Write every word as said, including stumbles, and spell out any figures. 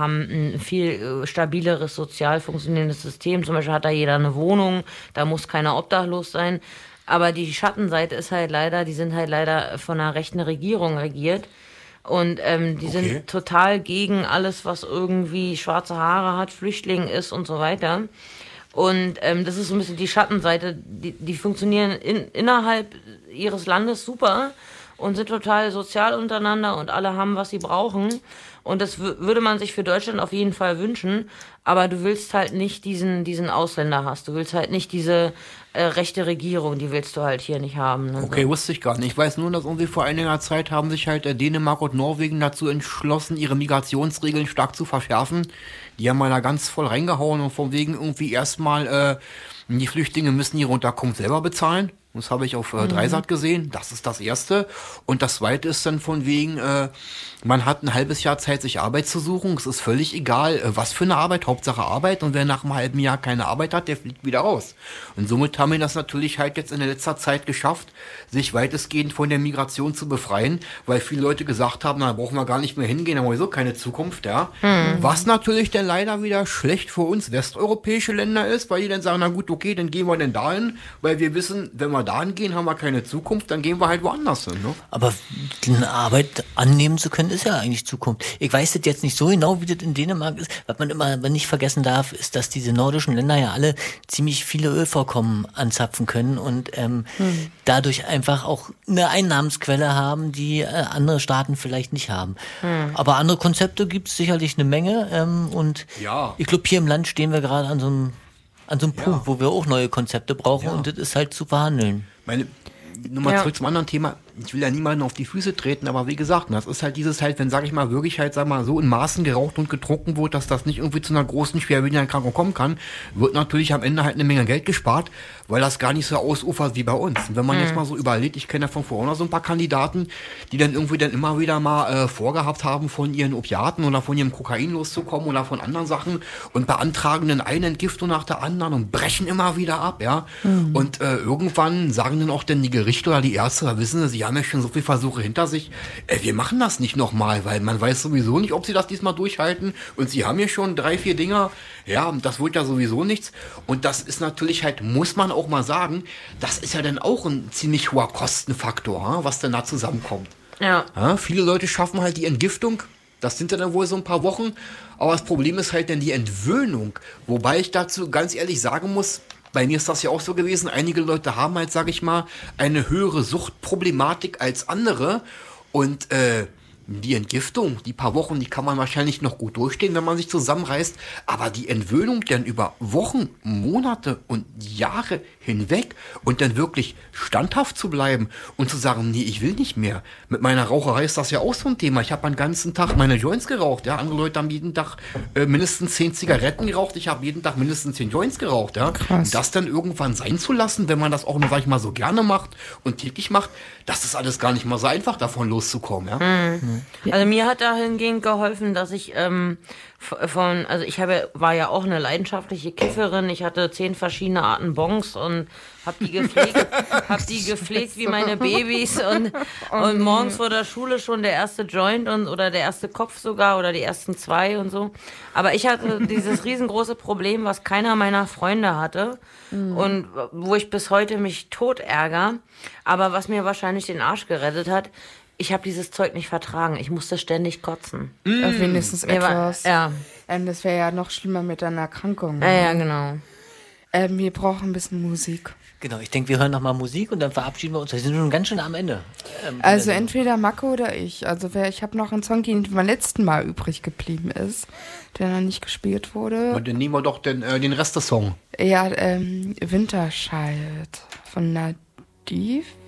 haben ein viel stabileres sozial funktionierendes System. Zum Beispiel hat da jeder eine Wohnung, da muss keiner obdachlos sein. Aber die Schattenseite ist halt leider, die sind halt leider von einer rechten Regierung regiert. Und ähm, die okay. sind total gegen alles, was irgendwie schwarze Haare hat, Flüchtling ist und so weiter. Und ähm, das ist so ein bisschen die Schattenseite. Die, die funktionieren in, innerhalb ihres Landes super und sind total sozial untereinander und alle haben, was sie brauchen. Und das w- würde man sich für Deutschland auf jeden Fall wünschen. Aber du willst halt nicht diesen, diesen Ausländer hast. Du willst halt nicht diese äh, rechte Regierung, die willst du halt hier nicht haben. Ne? Okay, wusste ich gar nicht. Ich weiß nur, dass irgendwie vor einiger Zeit haben sich halt äh, Dänemark und Norwegen dazu entschlossen, ihre Migrationsregeln stark zu verschärfen. Die haben mal da ganz voll reingehauen und von wegen irgendwie erstmal, äh, die Flüchtlinge müssen ihre Unterkunft selber bezahlen. Das habe ich auf äh, Dreisat gesehen. Das ist das Erste. Und das Zweite ist dann von wegen, äh, man hat ein halbes Jahr Zeit, sich Arbeit zu suchen. Es ist völlig egal, äh, was für eine Arbeit. Hauptsache Arbeit. Und wer nach einem halben Jahr keine Arbeit hat, der fliegt wieder raus. Und somit haben wir das natürlich halt jetzt in der letzter Zeit geschafft, sich weitestgehend von der Migration zu befreien, weil viele Leute gesagt haben, na, da brauchen wir gar nicht mehr hingehen, haben wir sowieso keine Zukunft, ja. Mhm. Was natürlich dann leider wieder schlecht für uns westeuropäische Länder ist, weil die dann sagen, na gut, okay, dann gehen wir denn dahin, weil wir wissen, wenn wir dahin gehen, haben wir keine Zukunft, dann gehen wir halt woanders hin, ne? Aber eine Arbeit annehmen zu können, ist ja eigentlich Zukunft. Ich weiß das jetzt nicht so genau, wie das in Dänemark ist. Was man immer nicht vergessen darf, ist, dass diese nordischen Länder ja alle ziemlich viele Ölvorkommen anzapfen können und ähm, hm. dadurch einfach auch eine Einnahmensquelle haben, die äh, andere Staaten vielleicht nicht haben. Hm. Aber andere Konzepte gibt es sicherlich eine Menge ähm, und ja. ich glaube, hier im Land stehen wir gerade an so einem an so einem ja. Punkt, wo wir auch neue Konzepte brauchen ja. und das ist halt zu verhandeln. Meine, nochmal ja. zurück zum anderen Thema. Ich will ja niemanden auf die Füße treten, aber wie gesagt, das ist halt dieses halt, wenn, sag ich mal, wirklich halt, sag mal, so in Maßen geraucht und getrunken wird, dass das nicht irgendwie zu einer großen, schwerwiegenden Erkrankung kommen kann, wird natürlich am Ende halt eine Menge Geld gespart, weil das gar nicht so ausufert wie bei uns. Und wenn man mhm. jetzt mal so überlegt, ich kenne ja von vorher noch so ein paar Kandidaten, die dann irgendwie dann immer wieder mal äh, vorgehabt haben, von ihren Opiaten oder von ihrem Kokain loszukommen oder von anderen Sachen und beantragen dann eine Entgiftung nach der anderen und brechen immer wieder ab, ja. Mhm. Und äh, irgendwann sagen dann auch dann die Gerichte oder die Ärzte, da wissen sie, sie haben ja schon so viele Versuche hinter sich, äh, wir machen das nicht nochmal, weil man weiß sowieso nicht, ob sie das diesmal durchhalten und sie haben ja schon drei, vier Dinger, ja, das wird ja sowieso nichts und das ist natürlich halt, muss man auch mal sagen, das ist ja dann auch ein ziemlich hoher Kostenfaktor, was dann da zusammenkommt. Ja. Ja, viele Leute schaffen halt die Entgiftung, das sind dann wohl so ein paar Wochen, aber das Problem ist halt dann die Entwöhnung, wobei ich dazu ganz ehrlich sagen muss, bei mir ist das ja auch so gewesen, einige Leute haben halt, sag ich mal, eine höhere Suchtproblematik als andere und äh, die Entgiftung, die paar Wochen, die kann man wahrscheinlich noch gut durchstehen, wenn man sich zusammenreißt, aber die Entwöhnung dann über Wochen, Monate und Jahre hinweg und dann wirklich standhaft zu bleiben und zu sagen, nee, ich will nicht mehr. Mit meiner Raucherei ist das ja auch so ein Thema. Ich habe den ganzen Tag meine Joints geraucht, ja, andere Leute haben jeden Tag äh, mindestens zehn Zigaretten geraucht, ich habe jeden Tag mindestens zehn Joints geraucht, ja. Krass. Und das dann irgendwann sein zu lassen, wenn man das auch nur, sag ich mal, so gerne macht und täglich macht, das ist alles gar nicht mal so einfach, davon loszukommen, ja. Mhm. Also mir hat dahingehend geholfen, dass ich ähm, von, also ich habe, war ja auch eine leidenschaftliche Kifferin, ich hatte zehn verschiedene Arten Bongs und hab die gepflegt, hab die gepflegt wie meine Babys und, und morgens vor der Schule schon der erste Joint und oder der erste Kopf sogar oder die ersten zwei und so. Aber ich hatte dieses riesengroße Problem, was keiner meiner Freunde hatte mhm. und wo ich bis heute mich tot ärgere, aber was mir wahrscheinlich den Arsch gerettet hat. Ich habe dieses Zeug nicht vertragen. Ich musste ständig kotzen. Mm. Auf wenigstens etwas. Ja. Ähm, das wäre ja noch schlimmer mit einer Erkrankung. Ja, ja, genau. Ähm, wir brauchen ein bisschen Musik. Genau, ich denke, wir hören nochmal Musik und dann verabschieden wir uns. Wir sind schon ganz schön am Ende. Ähm, also entweder Marco oder ich. Also wer, ich habe noch einen Song, der beim letzten Mal übrig geblieben ist, der noch nicht gespielt wurde. Und dann nehmen wir doch den, äh, den Rest des Songs. Ja, ähm, Winterscheid von Nadiv.